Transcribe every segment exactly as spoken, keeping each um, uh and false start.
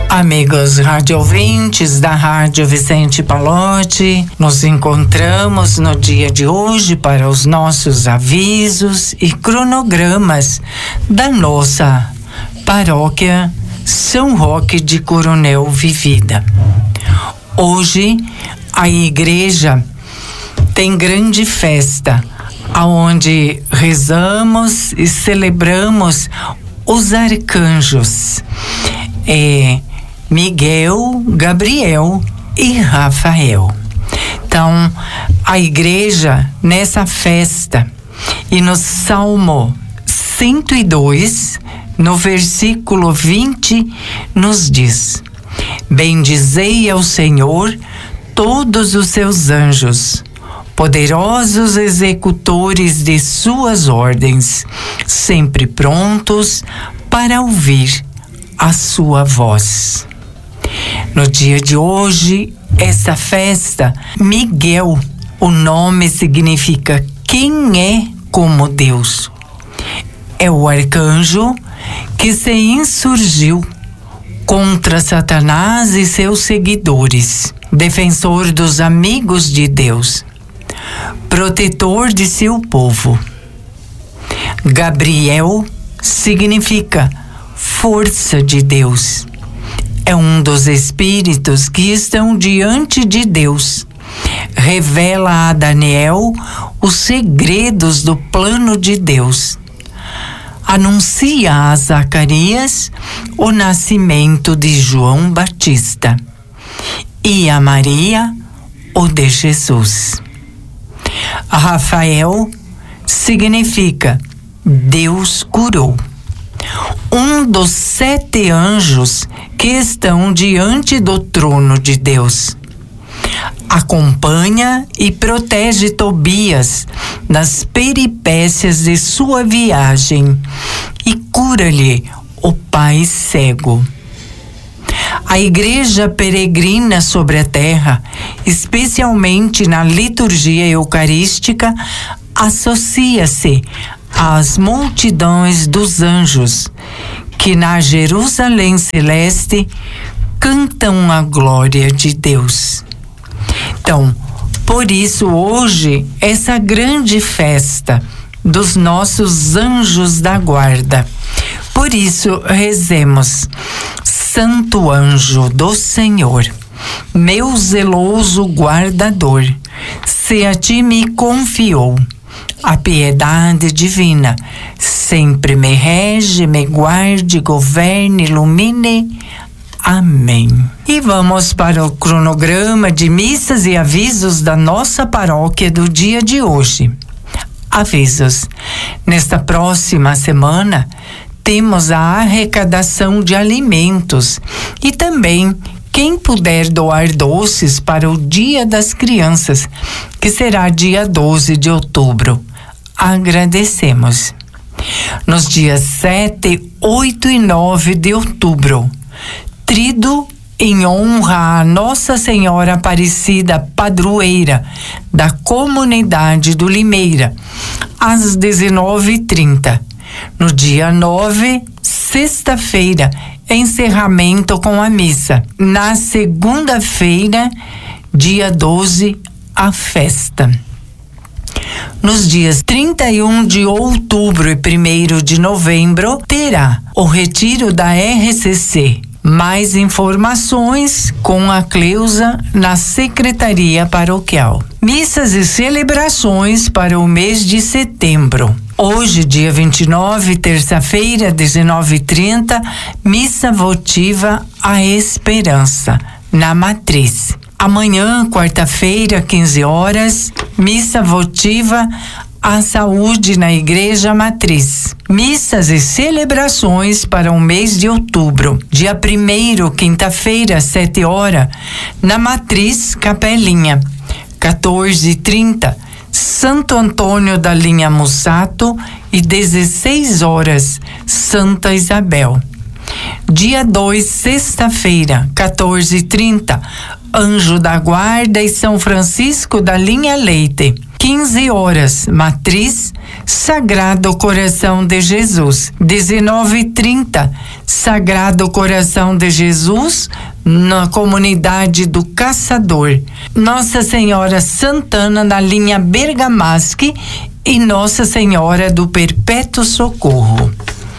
Amigos radiovintes da Rádio Vicente Pallotti, nos encontramos no dia de hoje para os nossos avisos e cronogramas da nossa paróquia São Roque de Coronel Vivida. Hoje a igreja tem grande festa, aonde rezamos e celebramos os arcanjos é, Miguel, Gabriel e Rafael. Então, a igreja nessa festa, e no Salmo cento e dois, no versículo vinte, nos diz: bendizei ao Senhor todos os seus anjos, poderosos executores de suas ordens, sempre prontos para ouvir a sua voz. No dia de hoje, essa festa, Miguel, o nome significa quem é como Deus. É o arcanjo que se insurgiu contra Satanás e seus seguidores, defensor dos amigos de Deus, protetor de seu povo. Gabriel significa força de Deus. É um dos espíritos que estão diante de Deus. Revela a Daniel os segredos do plano de Deus. Anuncia a Zacarias o nascimento de João Batista e a Maria o de Jesus. Rafael significa Deus curou. Um dos sete anjos que estão diante do trono de Deus. Acompanha e protege Tobias nas peripécias de sua viagem e cura-lhe o pai cego. A igreja peregrina sobre a terra, especialmente na liturgia eucarística, associa-se às multidões dos anjos, que na Jerusalém celeste cantam a glória de Deus. Então, por isso hoje, essa grande festa dos nossos anjos da guarda. Por isso, rezemos: Santo anjo do Senhor, meu zeloso guardador, se a ti me confiou a piedade divina, sempre me rege, me guarde, governe, ilumine. Amém. E vamos para o cronograma de missas e avisos da nossa paróquia do dia de hoje. Avisos. Nesta próxima semana, temos a arrecadação de alimentos e também quem puder doar doces para o Dia das Crianças, que será dia doze de outubro. Agradecemos. Nos dias sete, oito e nove de outubro, trido em honra a Nossa Senhora Aparecida Padroeira da comunidade do Limeira, às dezenove e trinta. No dia nove, sexta-feira, encerramento com a missa. Na segunda-feira, dia doze, a festa. Nos dias trinta e um de outubro e primeiro de novembro, terá o retiro da R C C. Mais informações com a Cleusa na Secretaria Paroquial. Missas e celebrações para o mês de setembro. Hoje, dia vinte e nove, terça-feira, dezenove e trinta, missa votiva à Esperança, na Matriz. Amanhã, quarta-feira, quinze horas, missa votiva à Saúde na Igreja Matriz. Missas e celebrações para o mês de outubro. Dia primeiro, quinta-feira, sete horas, na Matriz Capelinha. quatorze e trinta, Santo Antônio da Linha Mussato, e dezesseis horas, Santa Isabel. Dia dois, sexta-feira, quatorze e trinta, Anjo da Guarda e São Francisco da Linha Leite. quinze horas, Matriz, Sagrado Coração de Jesus. dezenove e trinta, Sagrado Coração de Jesus, na comunidade do Caçador. Nossa Senhora Santana, na linha Bergamasque, e Nossa Senhora do Perpétuo Socorro.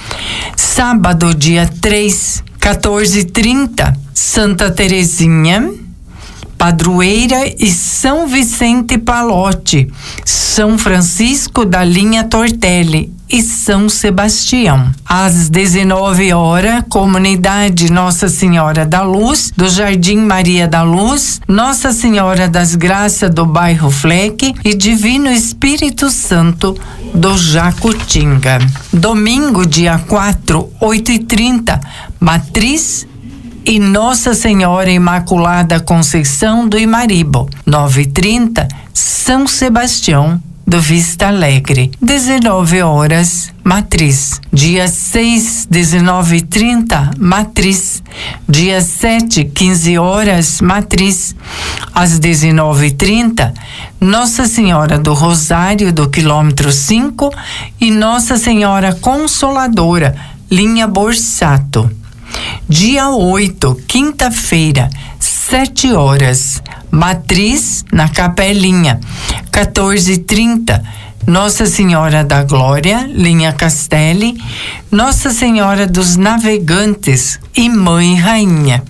Sábado, dia três, quatorze e trinta, Santa Terezinha, Padroeira, e São Vicente Palote, São Francisco da linha Tortelli e São Sebastião. Às dezenove horas, comunidade Nossa Senhora da Luz, do Jardim Maria da Luz, Nossa Senhora das Graças do bairro Fleck e Divino Espírito Santo do Jacutinga. Domingo, dia quatro, oito e trinta, Matriz e Nossa Senhora Imaculada Conceição do Imaribo. nove e trinta, São Sebastião do Vista Alegre. dezenove horas, Matriz. Dia seis, dezenove e trinta, Matriz. Dia sete, quinze horas, Matriz. Às dezenove e trinta, Nossa Senhora do Rosário do quilômetro cinco e Nossa Senhora Consoladora, linha Borsato. Dia oito, quinta-feira, sete horas, Matriz na Capelinha. quatorze e trinta, Nossa Senhora da Glória, linha Castelli, Nossa Senhora dos Navegantes e Mãe Rainha.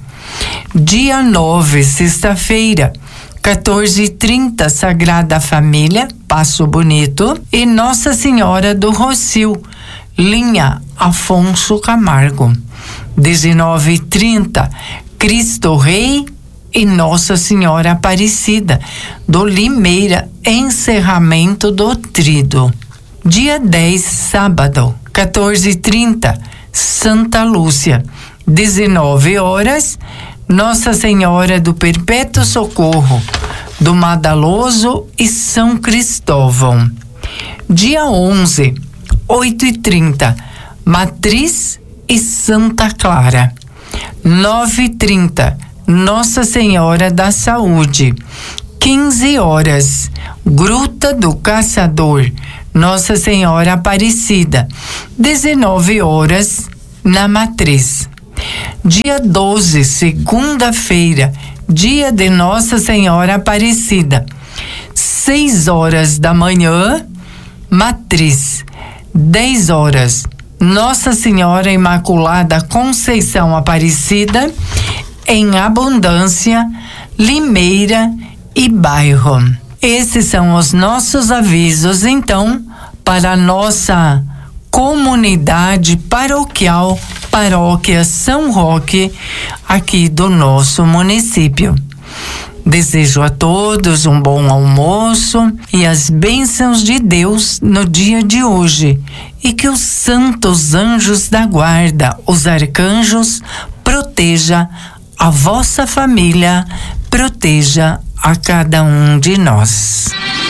Dia nove, sexta-feira, quatorze e trinta, Sagrada Família, Passo Bonito, e Nossa Senhora do Rocio, linha Afonso Camargo. dezenove e trinta, Cristo Rei e Nossa Senhora Aparecida, do Limeira, encerramento do Trido. Dia dez, sábado, quatorze e trinta, Santa Lúcia. dezenove horas, Nossa Senhora do Perpétuo Socorro, do Madaloso e São Cristóvão. Dia onze, oito e trinta, Matriz e Santa Clara. nove e trinta, Nossa Senhora da Saúde. quinze horas, Gruta do Caçador, Nossa Senhora Aparecida. dezenove horas, na Matriz. Dia doze, segunda-feira, dia de Nossa Senhora Aparecida. seis horas da manhã, Matriz. dez horas, Nossa Senhora Imaculada Conceição Aparecida, em Abundância, Limeira e bairro. Esses são os nossos avisos, então, para a nossa comunidade paroquial, Paróquia São Roque, aqui do nosso município. Desejo a todos um bom almoço e as bênçãos de Deus no dia de hoje, e que os santos anjos da guarda, os arcanjos, proteja a vossa família, proteja a cada um de nós.